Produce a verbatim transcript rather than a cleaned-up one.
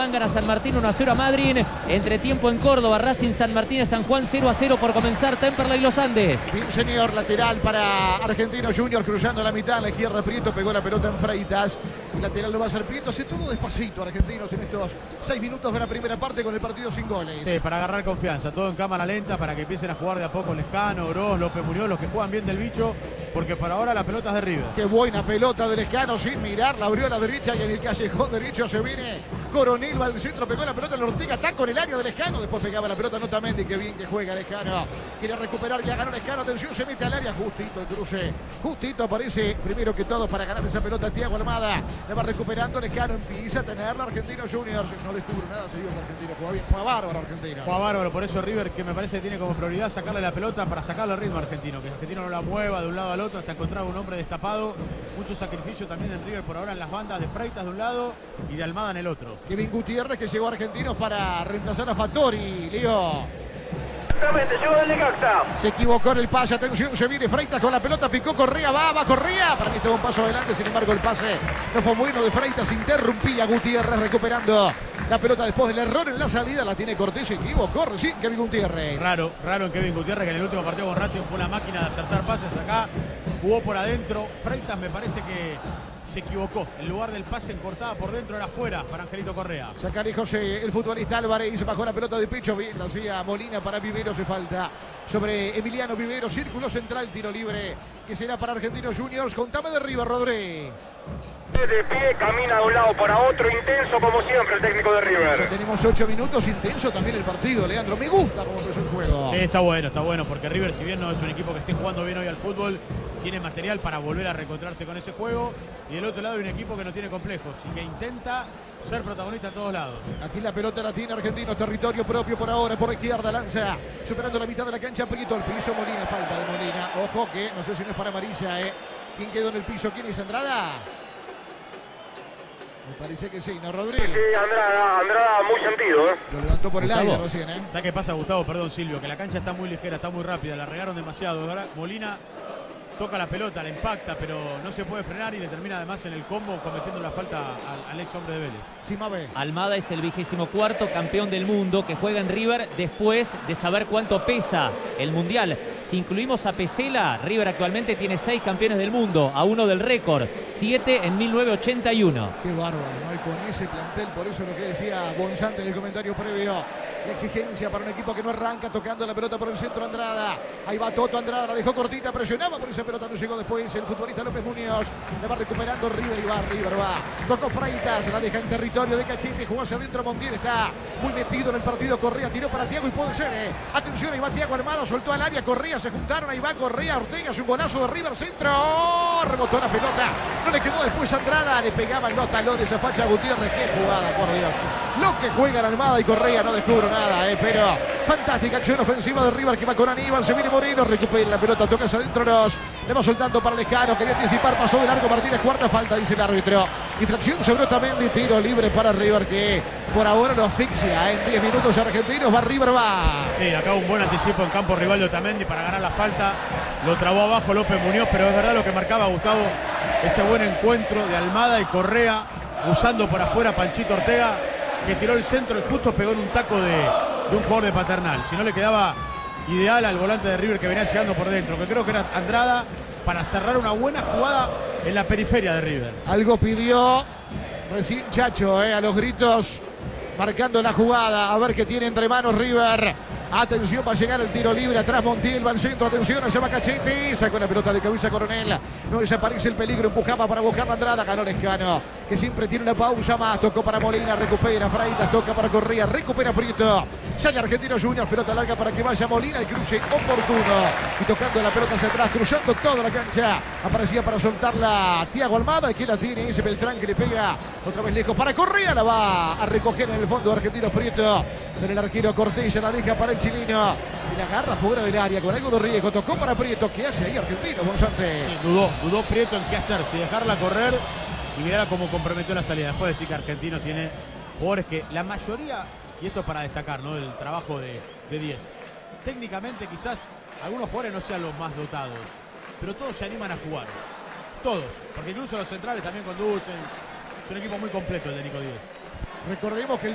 Huracán gana San Martín uno a cero a Madrid. Entre tiempo en Córdoba, Racing San Martín a San Juan cero a cero por comenzar Temperley Los Andes. Bien, señor, lateral para Argentinos Juniors, cruzando la mitad a la izquierda. Prieto pegó la pelota en Freitas. El lateral lo va a hacer Prieto. Hace todo despacito Argentinos en estos seis minutos de la primera parte con el partido sin goles. Sí, para agarrar confianza, todo en cámara lenta, para que empiecen a jugar de a poco Lescano, Oroz, López Muñoz, los que juegan bien del bicho, porque por ahora la pelota es de River. Qué buena pelota del Lescano, sin mirar, la abrió a la derecha y en el callejón derecho se viene Coronel, va al centro, pegó la pelota en Ortega, está con el área de Lescano, después pegaba la pelota Nota Mendy, qué bien que juega Lescano, quiere recuperar, ya ganó Lescano, atención, se mete al área, justito el cruce, justito aparece primero que todo para ganar esa pelota Thiago Almada, la va recuperando Lescano, empieza a tener la Argentinos Juniors, no descubre nada, se dio el Argentino, juega bien, juega bárbaro Argentino. Juega bárbaro, por eso River, que me parece que tiene como prioridad sacarle la pelota para sacarle el ritmo a Argentino, que Argentino no la mueva de un lado al otro hasta encontrar un hombre destapado, mucho sacrificio también en River por ahora en las bandas de Freitas de un lado y de Almada en el otro. Kevin Gutiérrez que llegó a Argentinos para reemplazar a Fattori, Leo. Se equivocó en el pase, atención, se viene Freitas con la pelota, picó Correa, va, va Correa, para mí tuvo un paso adelante, sin embargo el pase no fue bueno de Freitas, interrumpía Gutiérrez recuperando la pelota después del error en la salida, la tiene Cortés, se equivocó recién Kevin Gutiérrez. Raro, raro en Kevin Gutiérrez, que en el último partido con Racing fue una máquina de acertar pases, acá jugó por adentro, Freitas me parece que se equivocó, en lugar del pase en cortada por dentro era afuera para Angelito Correa. Sacar José, el futbolista Álvarez, bajó la pelota de pecho, bien, la hacía Molina para Vivero, se falta sobre Emiliano Vivero, círculo central, tiro libre, que será para Argentinos Juniors, contame de River, Rodri. De pie, camina de un lado para otro, intenso como siempre el técnico de River. Ya tenemos ocho minutos, intenso también el partido, Leandro, me gusta cómo empezó el juego. Sí, está bueno, está bueno, porque River, si bien no es un equipo que esté jugando bien hoy al fútbol, tiene material para volver a reencontrarse con ese juego, y del otro lado hay un equipo que no tiene complejos y que intenta ser protagonista a todos lados. Aquí la pelota la tiene Argentinos, territorio propio por ahora, por la izquierda, lanza, superando la mitad de la cancha, Prieto al piso, Molina, falta de Molina, ojo que no sé si no es para amarilla, ¿eh? ¿Quién quedó en el piso? ¿Quién es Andrada? Me parece que sí, ¿no, Rodríguez? Sí, Andrada, Andrada, muy sentido, ¿eh? Lo levantó por el Gustavo. aire recién, ¿eh? ¿Sabes qué pasa, Gustavo? Perdón, Silvio, que la cancha está muy ligera, está muy rápida, la regaron demasiado, ¿verdad? Molina toca la pelota, la impacta, pero no se puede frenar y le termina además en el combo cometiendo la falta al, al ex hombre de Vélez. Sí, Mabe. Almada es el vigésimo cuarto campeón del mundo que juega en River después de saber cuánto pesa el Mundial. Si incluimos a Pesela, River actualmente tiene seis campeones del mundo, a uno del récord, siete en mil novecientos ochenta y uno. Qué bárbaro, ¿no? Y con ese plantel, por eso lo que decía Bonzante en el comentario previo. La exigencia para un equipo que no arranca, tocando la pelota por el centro Andrada. Ahí va Toto Andrada, la dejó cortita, presionaba por esa pelota, no llegó después el futbolista López Muñoz. La va recuperando River y va, River va. Tocó Freitas, la deja en territorio de Cachete, jugó hacia adentro Montiel, está muy metido en el partido. Correa tiró para Thiago y puede ser, eh. Atención, ahí va Thiago Armado, soltó al área, Correa, se juntaron, ahí va Correa, Ortega, es un golazo de River, centro. ¡Oh! Rebotó la pelota, no le quedó después Andrada, le pegaban los talones a Facha Gutiérrez. Qué jugada, por Dios. Lo que juegan Almada y Correa, no descubro nada, eh, pero fantástica acción ofensiva de River que va con Aníbal, se viene Moreno, recupera la pelota, toca hacia adentro, nos le va soltando para Lescano, quería anticipar, pasó de largo Martínez, cuarta falta, dice el árbitro. Infracción sobre Otamendi, tiro libre para River que por ahora lo asfixia, en diez minutos Argentinos, va River, va. Sí, acá un buen anticipo en campo rival de Otamendi para ganar la falta, lo trabó abajo López Muñoz, pero es verdad lo que marcaba Gustavo, ese buen encuentro de Almada y Correa, usando por afuera Panchito Ortega, que tiró el centro y justo pegó en un taco de, de un jugador de Paternal. Si no le quedaba ideal al volante de River que venía llegando por dentro, que creo que era Andrada, para cerrar una buena jugada en la periferia de River. Algo pidió recién Chacho, eh, a los gritos, marcando la jugada, a ver qué tiene entre manos River. Atención, va a llegar el tiro libre, atrás Montiel, va al centro, atención, allá va Cachete, sacó la pelota de cabeza Coronel, no desaparece el peligro, empujaba para buscar la Andrada, ganó Lescano, que siempre tiene una pausa más, tocó para Molina, recupera Freitas, toca para Correa, recupera Prieto, sale Argentinos Juniors, pelota larga para que vaya Molina, el cruce oportuno, y tocando la pelota hacia atrás, cruzando toda la cancha, aparecía para soltarla Thiago Almada, y que la tiene ese Beltrán que le pega otra vez lejos para Correa, la va a recoger en el fondo Argentinos Prieto, sale el arquero Cortés, la deja para el chileno y la agarra fuera del área con algo de riesgo, tocó para Prieto. ¿Qué hace ahí Argentino, González? Sí, dudó, dudó Prieto en qué hacer, si dejarla correr, y mirá cómo comprometió la salida. Después decir que Argentino tiene jugadores que la mayoría, y esto es para destacar, ¿no?, el trabajo de, de diez, técnicamente quizás algunos jugadores no sean los más dotados, pero todos se animan a jugar, todos, porque incluso los centrales también conducen. Es un equipo muy completo el de Nico Díez. Recordemos que el